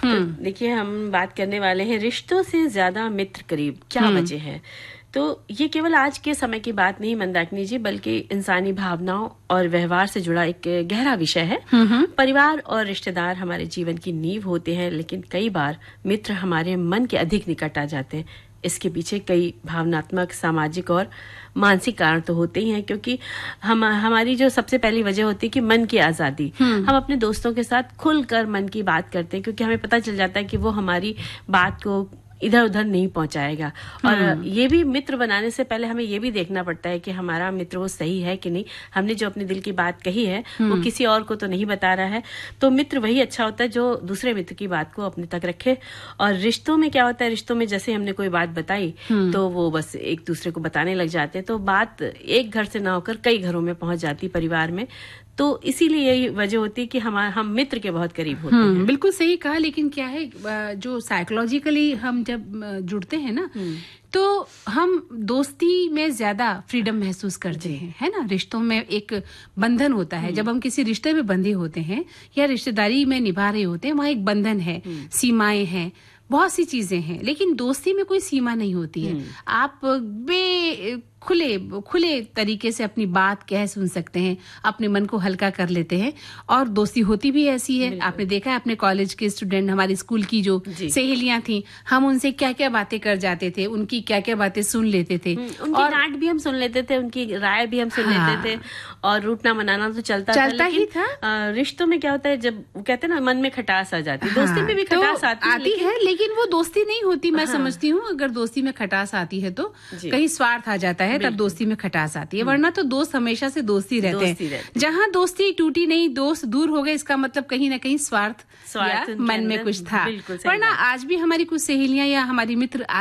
तो देखिए, हम बात करने वाले हैं रिश्तों से ज्यादा मित्र करीब, क्या वजह है। तो ये केवल आज के समय की बात नहीं मंदाकिनी जी, बल्कि इंसानी भावनाओं और व्यवहार से जुड़ा एक गहरा विषय है। परिवार और रिश्तेदार हमारे जीवन की नींव होते हैं, लेकिन कई बार मित्र हमारे मन के अधिक निकट आ जाते हैं। इसके पीछे कई भावनात्मक, सामाजिक और मानसिक कारण तो होते ही हैं, क्योंकि हमारी जो सबसे पहली वजह होती है कि मन की आजादी। हम अपने दोस्तों के साथ खुलकर मन की बात करते हैं, क्योंकि हमें पता चल जाता है कि वो हमारी बात को इधर उधर नहीं पहुंचाएगा। और ये भी मित्र बनाने से पहले हमें ये भी देखना पड़ता है कि हमारा मित्र वो सही है कि नहीं, हमने जो अपने दिल की बात कही है वो किसी और को तो नहीं बता रहा है। तो मित्र वही अच्छा होता है जो दूसरे मित्र की बात को अपने तक रखे। और रिश्तों में क्या होता है, रिश्तों में जैसे हमने कोई बात बताई तो वो बस एक दूसरे को बताने लग जाते हैं, तो बात एक घर से ना होकर कई घरों में पहुंच जाती परिवार में। तो इसीलिए यही वजह होती है कि हम मित्र के बहुत करीब होते हैं। बिल्कुल सही कहा। लेकिन क्या है, जो साइकोलॉजिकली हम जब जुड़ते हैं ना, तो हम दोस्ती में ज्यादा फ्रीडम महसूस करते हैं, है ना। रिश्तों में एक बंधन होता है। जब हम किसी रिश्ते में बंधे होते हैं या रिश्तेदारी में निभा रहे होते हैं, वहाँ एक बंधन है, सीमाएं हैं, बहुत सी चीजें हैं। लेकिन दोस्ती में कोई सीमा नहीं होती है। आप खुले तरीके से अपनी बात कह सुन सकते हैं, अपने मन को हल्का कर लेते हैं। और दोस्ती होती भी ऐसी है। आपने देखा है अपने कॉलेज के स्टूडेंट, हमारी स्कूल की जो सहेलियां थी, हम उनसे क्या क्या बातें कर जाते थे, उनकी क्या क्या बातें सुन लेते थे, उनकी डांट भी हम सुन लेते थे, उनकी राय भी हम सुन लेते थे, और रूठना मनाना तो चलता ही था। रिश्तों में क्या होता है, जब कहते हैं ना मन में खटास आ जाती है, दोस्ती में भी खटास आती है, लेकिन वो दोस्ती नहीं होती। मैं समझती हूँ अगर दोस्ती में खटास आती है तो कहीं स्वार्थ आ जाता है, तब दोस्ती में खटास आती है। वरना तो दोस्त हमेशा से दोस्ती रहते हैं। जहाँ दोस्ती टूटी नहीं, दोस्त दूर हो गए, इसका मतलब कहीं ना कहीं स्वार्थ मन में कुछ था। वरना आज भी हमारी कुछ सहेलियां या हमारी मित्र